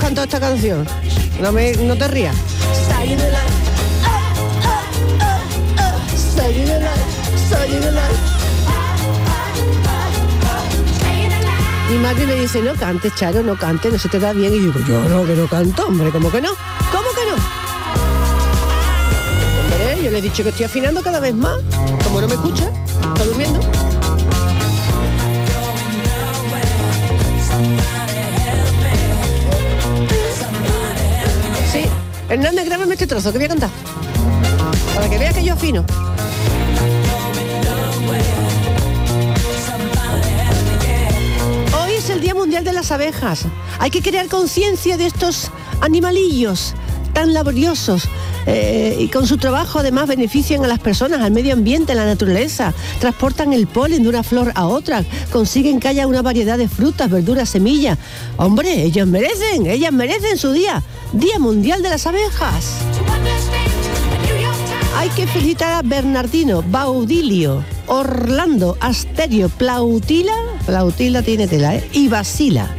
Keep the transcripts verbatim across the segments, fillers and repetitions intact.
cantado esta canción. No me, no te rías. Mi madre me dice, no cantes, Charo, no cantes, no se te da bien. Y digo, yo no, que no canto, hombre, ¿cómo que no? ¿Cómo que no? Hombre, yo le he dicho que estoy afinando cada vez más. Como no me escucha, está durmiendo. Sí, Hernández, grábame este trozo que voy a cantar. Para que vea que yo afino. Hoy es el Día Mundial de las Abejas. Hay que crear conciencia de estos animalillos tan laboriosos eh, y con su trabajo además benefician a las personas, al medio ambiente, a la naturaleza, transportan el polen de una flor a otra, consiguen que haya una variedad de frutas, verduras, semillas. Hombre, ellos merecen, ellas merecen su día, Día Mundial de las Abejas. Hay que felicitar a Bernardino, Baudilio, Orlando, Asterio, Plautila, Plautila tiene tela, ¿eh? Y Basila.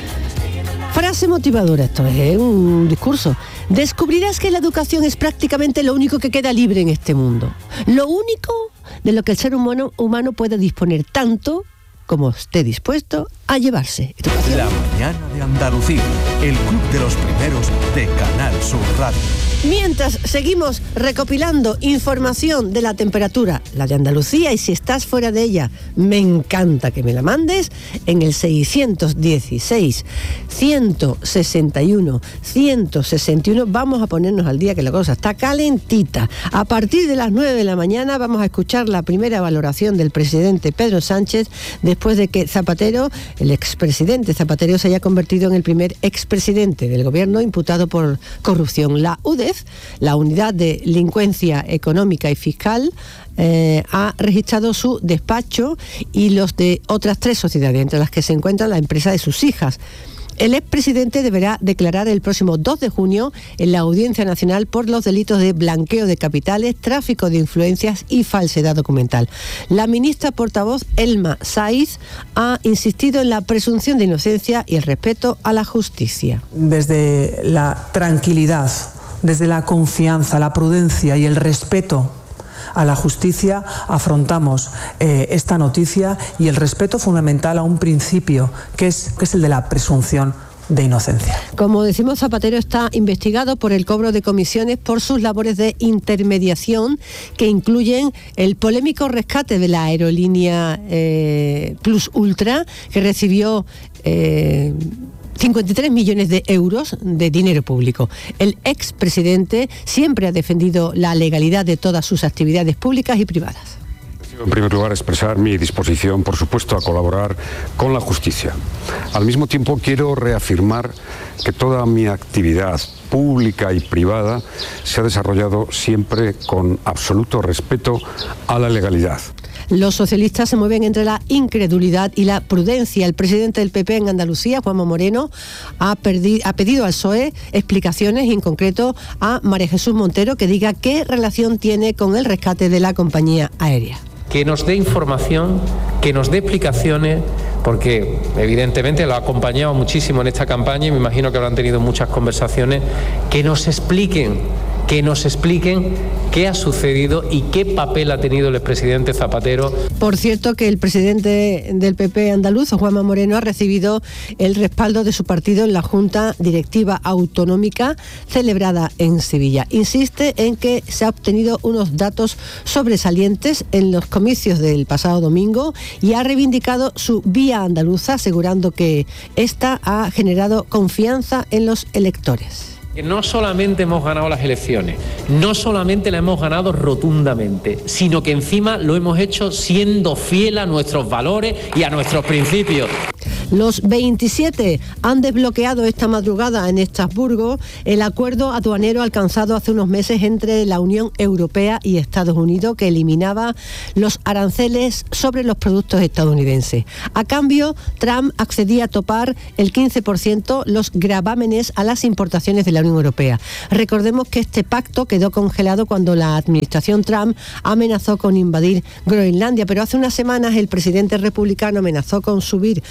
Frase motivadora, esto es un discurso. Descubrirás que la educación es prácticamente lo único que queda libre en este mundo. Lo único de lo que el ser humano, humano puede disponer tanto como esté dispuesto a llevarse. ¿Educación? La mañana de Andalucía, el club de los primeros de Canal Sur Radio. Mientras seguimos recopilando información de la temperatura, la de Andalucía, y si estás fuera de ella, me encanta que me la mandes en el seiscientos dieciséis, ciento sesenta y uno, ciento sesenta y uno. Vamos a ponernos al día, que la cosa está calentita. A partir de las nueve de la mañana vamos a escuchar la primera valoración del presidente Pedro Sánchez después de que Zapatero, el expresidente Zapatero, se haya convertido en el primer expresidente del gobierno imputado por corrupción. La U D E F, la Unidad de Delincuencia Económica y Fiscal, eh, ha registrado su despacho y los de otras tres sociedades, entre las que se encuentra la empresa de sus hijas. El expresidente deberá declarar el próximo dos de junio en la Audiencia Nacional por los delitos de blanqueo de capitales, tráfico de influencias y falsedad documental. La ministra portavoz Elma Saiz ha insistido en la presunción de inocencia y el respeto a la justicia. Desde la tranquilidad, desde la confianza, la prudencia y el respeto a la justicia afrontamos eh, esta noticia, y el respeto fundamental a un principio que es, que es el de la presunción de inocencia. Como decimos, Zapatero está investigado por el cobro de comisiones por sus labores de intermediación, que incluyen el polémico rescate de la aerolínea eh, Plus Ultra, que recibió Eh, cincuenta y tres millones de euros de dinero público. El expresidente siempre ha defendido la legalidad de todas sus actividades públicas y privadas. En primer lugar, expresar mi disposición, por supuesto, a colaborar con la justicia. Al mismo tiempo, quiero reafirmar que toda mi actividad pública y privada se ha desarrollado siempre con absoluto respeto a la legalidad. Los socialistas se mueven entre la incredulidad y la prudencia. El presidente del P P en Andalucía, Juanma Moreno, ha, perdi- ha pedido al P S O E explicaciones, y en concreto a María Jesús Montero, que diga qué relación tiene con el rescate de la compañía aérea. Que nos dé información, que nos dé explicaciones, porque evidentemente lo ha acompañado muchísimo en esta campaña y me imagino que habrán tenido muchas conversaciones. Que nos expliquen, que nos expliquen qué ha sucedido y qué papel ha tenido el expresidente Zapatero. Por cierto, que el presidente del P P andaluz, Juanma Moreno, ha recibido el respaldo de su partido en la Junta Directiva Autonómica celebrada en Sevilla. Insiste en que se ha obtenido unos datos sobresalientes en los comicios del pasado domingo y ha reivindicado su vía andaluza, asegurando que esta ha generado confianza en los electores. Que no solamente hemos ganado las elecciones, no solamente las hemos ganado rotundamente, sino que encima lo hemos hecho siendo fiel a nuestros valores y a nuestros principios. Los veintisiete han desbloqueado esta madrugada en Estrasburgo el acuerdo aduanero alcanzado hace unos meses entre la Unión Europea y Estados Unidos, que eliminaba los aranceles sobre los productos estadounidenses. A cambio, Trump accedía a topar el quince por ciento los gravámenes a las importaciones de la Unión Europea. Recordemos que este pacto quedó congelado cuando la administración Trump amenazó con invadir Groenlandia, pero hace unas semanas el presidente republicano amenazó con subir los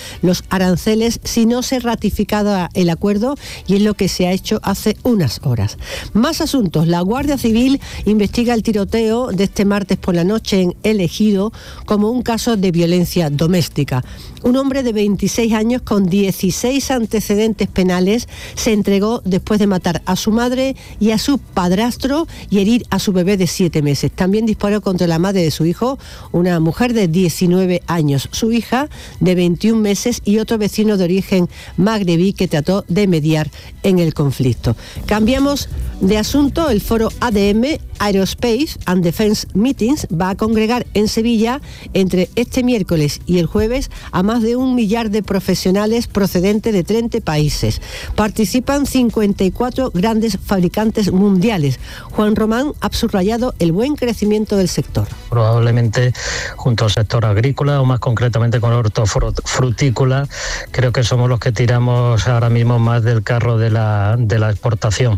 aranceles si no se ratificaba el acuerdo, y es lo que se ha hecho hace unas horas. Más asuntos. La Guardia Civil investiga el tiroteo de este martes por la noche en El Ejido como un caso de violencia doméstica. Un hombre de veintiséis años con dieciséis antecedentes penales se entregó después de matar a su madre y a su padrastro y herir a su bebé de siete meses. También disparó contra la madre de su hijo, una mujer de diecinueve años, su hija de veintiún meses y otro vecino de origen magrebí que trató de mediar en el conflicto. Cambiamos de asunto. El foro A D M, Aerospace and Defense Meetings, va a congregar en Sevilla entre este miércoles y el jueves a más de un millar de profesionales procedentes de treinta países. Participan cincuenta y cuatro grandes fabricantes mundiales. Juan Román ha subrayado el buen crecimiento del sector. Probablemente junto al sector agrícola, o más concretamente con hortofrutícola, creo que somos los que tiramos ahora mismo más del carro de la, de la exportación.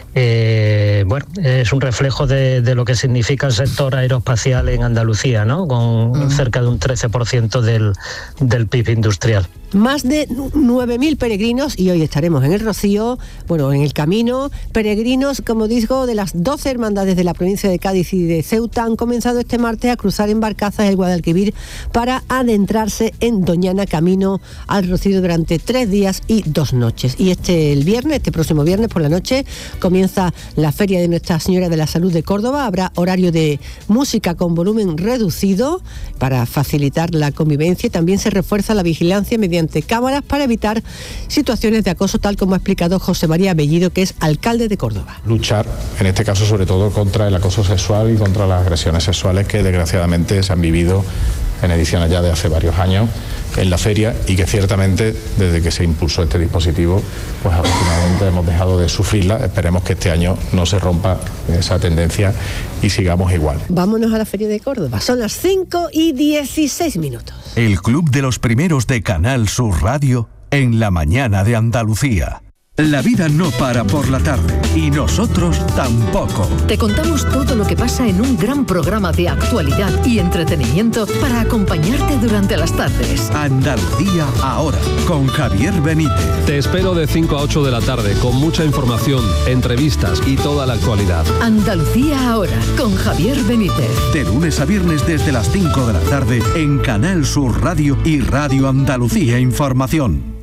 Eh, bueno, es un reflejo de, de lo que significa el sector aeroespacial en Andalucía, ¿no? Con uh-huh. cerca de un trece por ciento del, del P I B industrial. Más de nueve mil peregrinos, y hoy estaremos en el Rocío, bueno, en el camino. Peregrinos, como digo, de las doce hermandades de la provincia de Cádiz y de Ceuta han comenzado este martes a cruzar en barcazas el Guadalquivir para adentrarse en Doñana, camino al Rocío durante tres días y dos noches. Y este el viernes, este próximo viernes por la noche, comienza la Feria de Nuestra Señora de la Salud de Córdoba. Habrá horario de música con volumen reducido para facilitar la convivencia, y también se refuerza la vigilancia mediante cámaras para evitar situaciones de acoso, tal como ha explicado José María Bellido, que es alcalde de Córdoba. Luchar, en este caso, sobre todo contra el acoso sexual y contra las agresiones sexuales que desgraciadamente se han vivido en ediciones ya de hace varios años en la feria, y que ciertamente desde que se impulsó este dispositivo, pues afortunadamente hemos dejado de sufrirla. Esperemos que este año no se rompa esa tendencia y sigamos igual. Vámonos a la Feria de Córdoba. Son las cinco y dieciséis minutos. El Club de los Primeros de Canal Sur Radio en la mañana de Andalucía. La vida no para por la tarde y nosotros tampoco. Te contamos todo lo que pasa en un gran programa de actualidad y entretenimiento para acompañarte durante las tardes. Andalucía ahora, con Javier Benítez. Te espero de cinco a ocho de la tarde con mucha información, entrevistas y toda la actualidad. Andalucía ahora, con Javier Benítez. De lunes a viernes desde las cinco de la tarde en Canal Sur Radio y Radio Andalucía Información.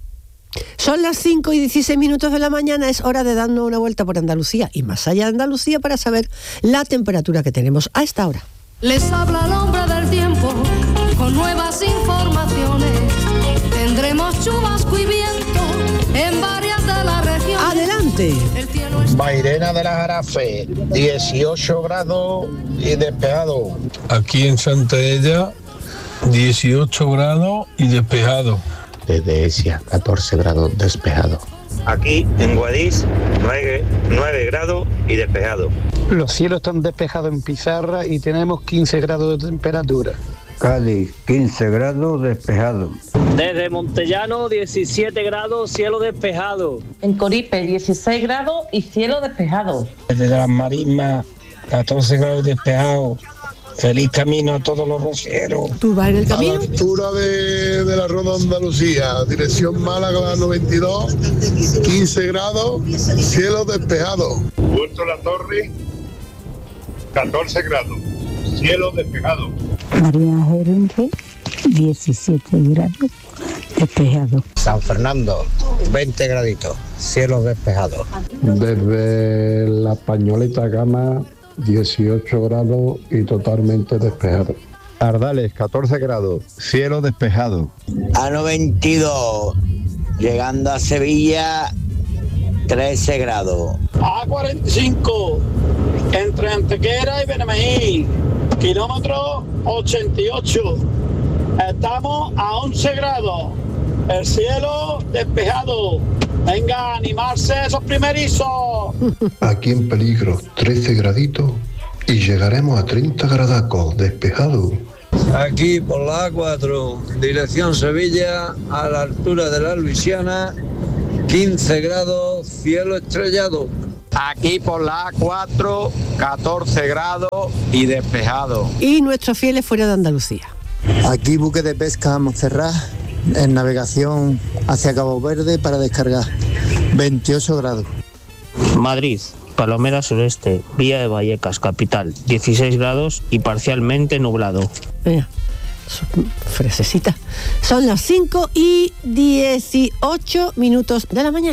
Son las cinco y dieciséis minutos de la mañana, es hora de darnos una vuelta por Andalucía y más allá de Andalucía para saber la temperatura que tenemos a esta hora. Les habla el hombre del tiempo con nuevas informaciones. Tendremos chubasco y viento en varias de las regiones. ¡Adelante! Mairena de la Jarafe, dieciocho grados y despejado. Aquí en Santella, dieciocho grados y despejado. Desde Esia, catorce grados despejado. Aquí en Guadix, nueve grados y despejado. Los cielos están despejados en pizarra y tenemos quince grados de temperatura. Cádiz, quince grados despejado. Desde Montellano, diecisiete grados, cielo despejado. En Coripe, dieciséis grados y cielo despejado. Desde las Marismas, catorce grados despejado. Feliz camino a todos los rocieros. ¿Tú vas en el camino? A la altura de, de la Ronda Andalucía, dirección Málaga noventa y dos, quince grados, cielo despejado. Puerto La Torre, catorce grados, cielo despejado. María Gerenque, diecisiete grados, despejado. San Fernando, veinte graditos, cielo despejado. Desde la Españoleta Gama, dieciocho grados y totalmente despejado. Ardales, catorce grados, cielo despejado. A noventa y dos, llegando a Sevilla, trece grados. A cuarenta y cinco, entre Antequera y Benemejil, kilómetro ochenta y ocho. Estamos a once grados, el cielo despejado. Venga, a animarse esos primerizos. Aquí en peligro, trece graditos y llegaremos a treinta gradacos, despejado. Aquí por la A cuatro, dirección Sevilla, a la altura de la Luisiana, quince grados, cielo estrellado. Aquí por la A cuatro, catorce grados y despejado. Y nuestros fieles fuera de Andalucía. Aquí buque de pesca Montserrat, en navegación hacia Cabo Verde para descargar. veintiocho grados. Madrid, Palomera Sureste, Vía de Vallecas, capital, dieciséis grados y parcialmente nublado. Mira, fresecita. Son las cinco y dieciocho minutos de la mañana.